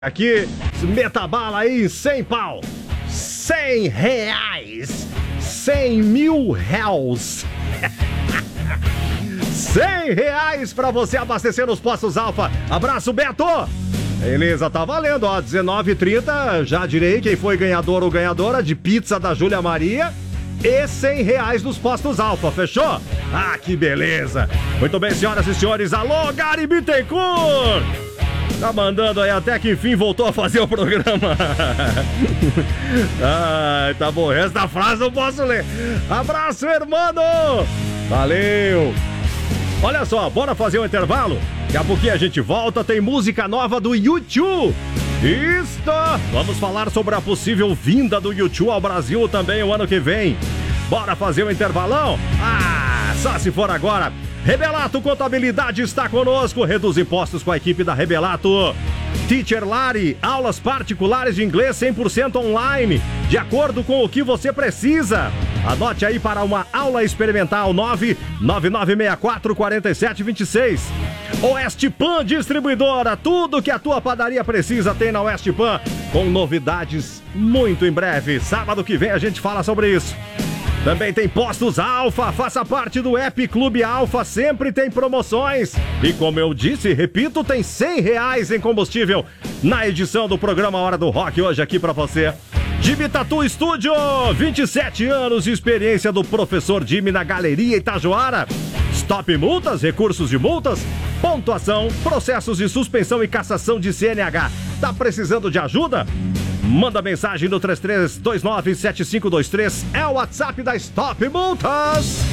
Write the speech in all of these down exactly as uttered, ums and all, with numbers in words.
Aqui, meta bala aí em cem pau, cem reais, cem mil réus, cem reais pra você abastecer nos postos Alfa. Abraço, Beto! Beleza, tá valendo, ó, dezenove e trinta, já direi quem foi ganhador ou ganhadora de pizza da Júlia Maria e cem reais nos postos Alfa, fechou? Ah, que beleza! Muito bem, senhoras e senhores, alô, Gary Bittencourt! Tá mandando aí até que enfim voltou a fazer o programa. Ai, tá bom, essa frase não posso ler. Abraço, irmão! Valeu! Olha só, bora fazer um intervalo? Daqui a pouquinho a gente volta, tem música nova do YouTube. Isto! Vamos falar sobre a possível vinda do YouTube ao Brasil também o ano que vem. Bora fazer um intervalão? Ah, só se for agora. Rebelato Contabilidade está conosco. Reduz impostos com a equipe da Rebelato. Teacher Lari, aulas particulares de inglês cem por cento online, de acordo com o que você precisa. Anote aí para uma aula experimental nove nove nove seis quatro quatro sete dois seis. Oeste Pan Distribuidora, tudo que a tua padaria precisa tem na Oeste Pan, com novidades muito em breve. Sábado que vem a gente fala sobre isso. Também tem Postos Alfa, faça parte do App Clube Alfa, sempre tem promoções. E como eu disse, repito, tem cem reais em combustível na edição do programa Hora do Rock hoje aqui pra você. Jimmy Tattoo Studio, vinte e sete anos de experiência do professor Jimmy na Galeria Itajoara. Stop Multas, recursos de multas, pontuação, processos de suspensão e cassação de C N H. Tá precisando de ajuda? Manda mensagem no três três dois nove sete cinco dois três, é o WhatsApp da Stop Multas.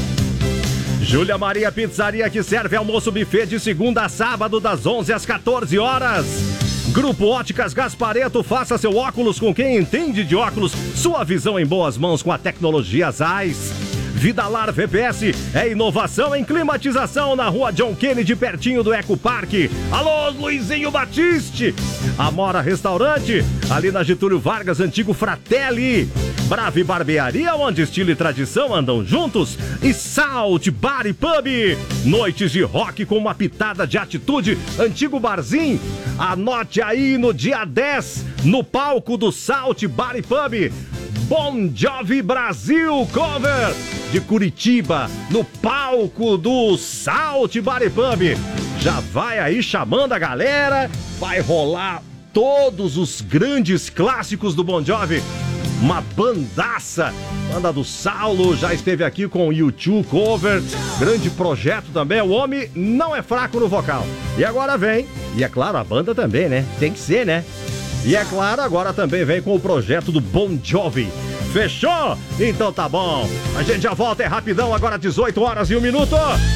Júlia Maria Pizzaria, que serve almoço buffet de segunda a sábado das onze às quatorze horas. Grupo Óticas Gaspareto, faça seu óculos com quem entende de óculos, sua visão em boas mãos com a tecnologia Zeiss. Vidalar V P S é inovação em climatização na rua John Kennedy, pertinho do Eco Parque. Alô, Luizinho Batiste! Amora Restaurante, ali na Getúlio Vargas, antigo Fratelli. Brave Barbearia, onde estilo e tradição andam juntos. E Salt Bar e Pub, noites de rock com uma pitada de atitude, antigo barzinho. Anote aí no dia dez, no palco do Salt Bar e Pub, Bon Jovi Brasil Cover de Curitiba, no palco do Salt Bar e Pub. Já vai aí chamando a galera, vai rolar todos os grandes clássicos do Bon Jovi. Uma bandaça, banda do Saulo, já esteve aqui com o U dois Cover, grande projeto também. O homem não é fraco no vocal. E agora vem, e é claro, a banda também, né? Tem que ser, né? E é claro, agora também vem com o projeto do Bon Jovi. Fechou? Então tá bom. A gente já volta, é rapidão, agora dezoito horas e um minuto.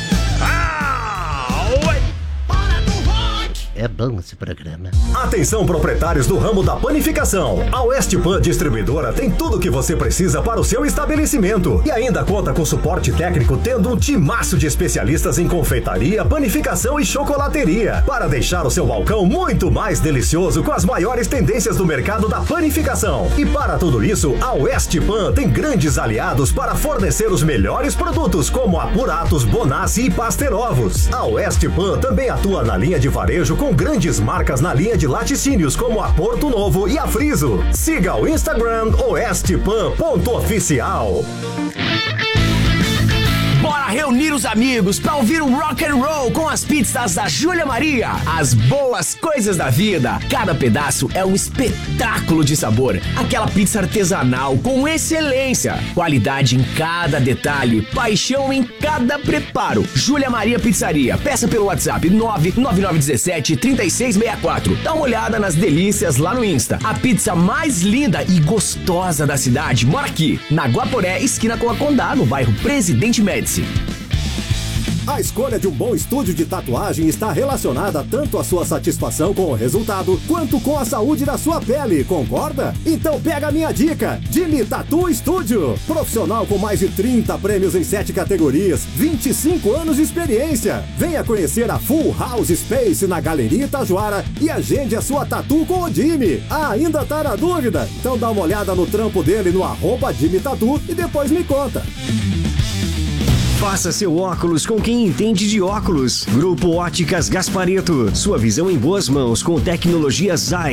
Ah, oi. É bom esse programa. Atenção, proprietários do ramo da panificação. A Oeste Pan Distribuidora tem tudo o que você precisa para o seu estabelecimento. E ainda conta com suporte técnico, tendo um timaço de especialistas em confeitaria, panificação e chocolateria, para deixar o seu balcão muito mais delicioso com as maiores tendências do mercado da panificação. E para tudo isso, a Oeste Pan tem grandes aliados para fornecer os melhores produtos, como Apuratos, Bonassi e Pasterovos. A Oeste Pan também atua na linha de varejo com com grandes marcas na linha de laticínios como a Porto Novo e a Friso. Siga o Instagram oestepan ponto oficial. Bora reunir os amigos pra ouvir um rock and roll com as pizzas da Júlia Maria. As boas coisas da vida. Cada pedaço é um espetáculo de sabor. Aquela pizza artesanal com excelência. Qualidade em cada detalhe. Paixão em cada preparo. Júlia Maria Pizzaria. Peça pelo WhatsApp nove nove nove um sete três seis seis quatro. Dá uma olhada nas delícias lá no Insta. A pizza mais linda e gostosa da cidade mora aqui, na Guaporé, esquina com a Condá, no bairro Presidente Médici. A escolha de um bom estúdio de tatuagem está relacionada tanto à sua satisfação com o resultado, quanto com a saúde da sua pele, concorda? Então pega a minha dica, Jimmy Tattoo Studio. Profissional com mais de trinta prêmios em sete categorias, vinte e cinco anos de experiência. Venha conhecer a Full House Space na Galeria Itajoara e agende a sua tatu com o Jimmy. Ah, ainda tá na dúvida? Então dá uma olhada no trampo dele no arroba Jimmy Tattoo e depois me conta. Faça seu óculos com quem entende de óculos. Grupo Óticas Gaspareto. Sua visão em boas mãos com tecnologia Zeiss.